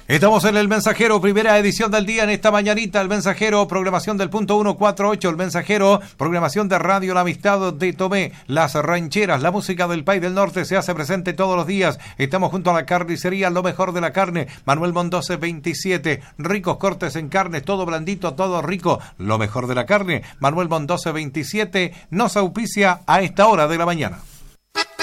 Estamos en El Mensajero, primera edición del día en esta mañanita. El Mensajero, programación del punto 148. El Mensajero, programación de Radio La Amistad de Tomé. Las rancheras, la música del País del Norte se hace presente todos los días. Estamos junto a la carnicería, lo mejor de la carne. Manuel Mondose 27. Ricos cortes en carne, todo blandito, todo rico. Lo mejor de la carne. Manuel Mondose 27 nos auspicia a esta hora de la mañana.